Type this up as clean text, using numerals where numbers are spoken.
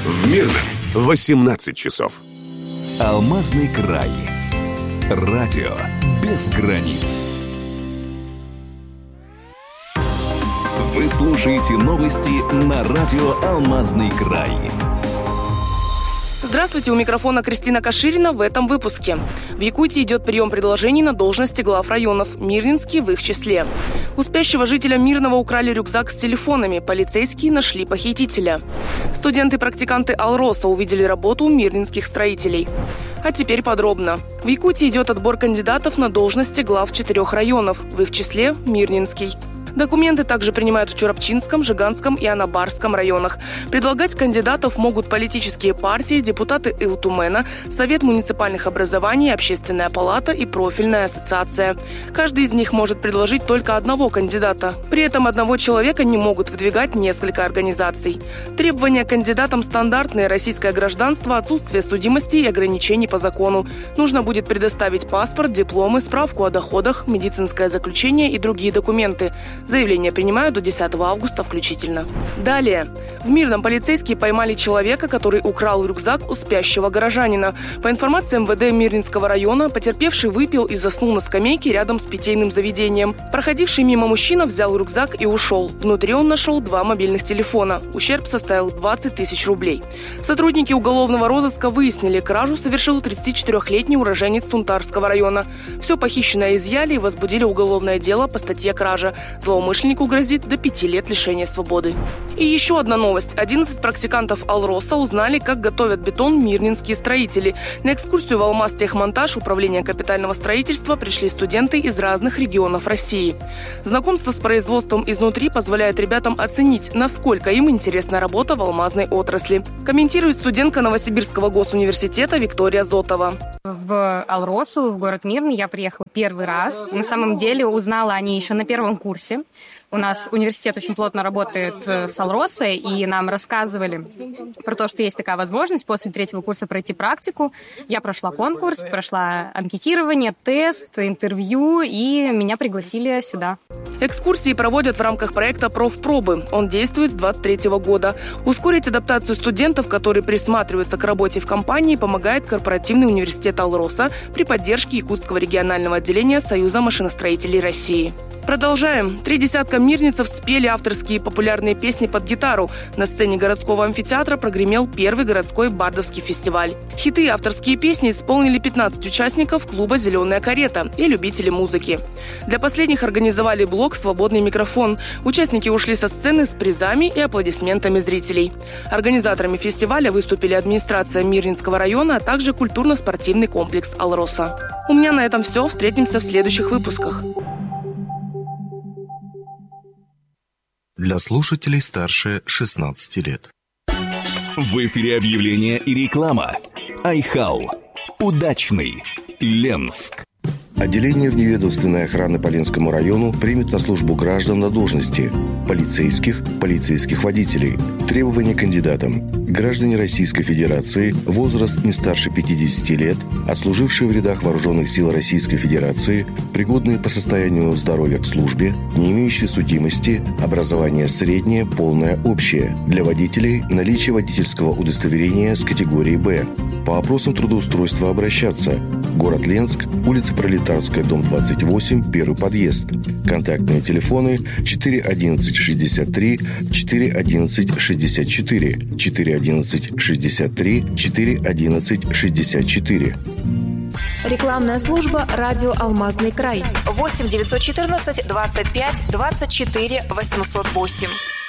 В Мирном 18 часов. Алмазный край. Радио без границ. Вы слушаете новости на радио «Алмазный край». Здравствуйте, у микрофона Кристина Каширина в этом выпуске. В Якутии идет прием предложений на должности глав районов, Мирнинский в их числе. У спящего жителя Мирного украли рюкзак с телефонами, полицейские нашли похитителя. Студенты-практиканты Алроса увидели работу мирнинских строителей. А теперь подробно. В Якутии идет отбор кандидатов на должности глав 4 районов, в их числе Мирнинский. Документы также принимают в Чурапчинском, Жиганском и Анабарском районах. Предлагать кандидатов могут политические партии, депутаты Илтумена, Совет муниципальных образований, Общественная палата и профильная ассоциация. Каждый из них может предложить только одного кандидата. При этом одного человека не могут выдвигать несколько организаций. Требования к кандидатам стандартные: российское гражданство, отсутствие судимости и ограничений по закону. Нужно будет предоставить паспорт, дипломы, справку о доходах, медицинское заключение и другие документы. Заявления принимают до 10 августа включительно. Далее. В Мирном полицейские поймали человека, который украл рюкзак у спящего горожанина. По информации МВД Мирнинского района, потерпевший выпил и заснул на скамейке рядом с питейным заведением. Проходивший мимо мужчина взял рюкзак и ушел. Внутри он нашел 2 мобильных телефона. Ущерб составил 20 тысяч рублей. Сотрудники уголовного розыска выяснили, кражу совершил 34-летний уроженец Сунтарского района. Все похищенное изъяли и возбудили уголовное дело по статье «Кража». Злоумышленнику грозит до 5 лет лишения свободы. И еще одна новость. 11 практикантов Алроса узнали, как готовят бетон мирнинские строители. На экскурсию в Алмазтехмонтаж управления капитального строительства пришли студенты из разных регионов России. Знакомство с производством изнутри позволяет ребятам оценить, насколько им интересна работа в алмазной отрасли. Комментирует студентка Новосибирского госуниверситета Виктория Зотова. В Алросу, в город Мирный, я приехала первый раз. На самом деле узнала о ней еще на первом курсе. У нас университет очень плотно работает с Алросой, и нам рассказывали про то, что есть такая возможность после 3-го курса пройти практику. Я прошла конкурс, прошла анкетирование, тест, интервью, и меня пригласили сюда. Экскурсии проводят в рамках проекта «Профпробы». Он действует с 2023 года. Ускорить адаптацию студентов, которые присматриваются к работе в компании, помогает корпоративный университет Алроса при поддержке Якутского регионального отделения Союза машиностроителей России. Продолжаем. 3 десятка мирнинцев спели авторские популярные песни под гитару. На сцене городского амфитеатра прогремел первый городской бардовский фестиваль. Хиты и авторские песни исполнили 15 участников клуба «Зеленая карета» и любители музыки. Для последних организовали блок «Свободный микрофон». Участники ушли со сцены с призами и аплодисментами зрителей. Организаторами фестиваля выступили администрация Мирнинского района, а также культурно-спортивный комплекс «Алроса». У меня на этом все. Встретимся в следующих выпусках. Для слушателей старше 16 лет. В эфире объявления и реклама. Айхау. Удачный. Ленск. Отделение вневедомственной охраны по Ленскому району примет на службу граждан на должности полицейских, полицейских водителей. Требования к кандидатам. Граждане Российской Федерации, возраст не старше 50 лет, отслужившие в рядах Вооруженных сил Российской Федерации, пригодные по состоянию здоровья к службе, не имеющие судимости, образование среднее, полное, общее. Для водителей наличие водительского удостоверения с категории «Б». По вопросам трудоустройства обращаться. Город Ленск, улица Пролетарская, дом 28, первый подъезд. Контактные телефоны 411 63 411 64, 411 63 411 64. Рекламная служба «Радио Алмазный край». 8 914 25 24 808.